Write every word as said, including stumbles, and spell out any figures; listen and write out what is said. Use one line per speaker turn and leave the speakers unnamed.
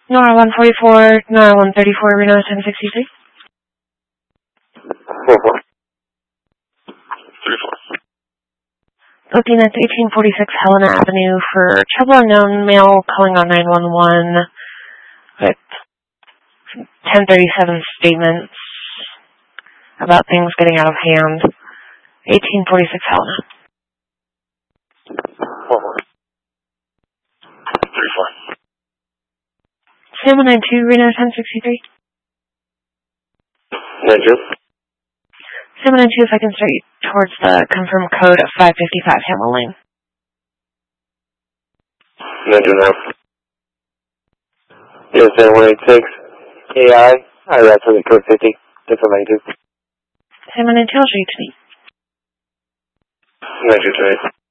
Nora one forty-four, Nora one thirty-four, Reno ten sixty-three.
four four. three four.
Looking at eighteen forty-six Helena Avenue for trouble unknown male calling on nine one one with ten thirty-seven statements about things getting out of hand. eighteen forty-six Helena.
four four. three four.
seven nine two, Reno ten sixty-three.
nine two.
seven nine two, if I can start you towards the confirmed code of five fifty-five Hamel Lane.
nine two now. Yes, one eight six. A I. I read for the code fifty. That's a nine two.
seven nine two, I'll show you to me.
nine two two eight.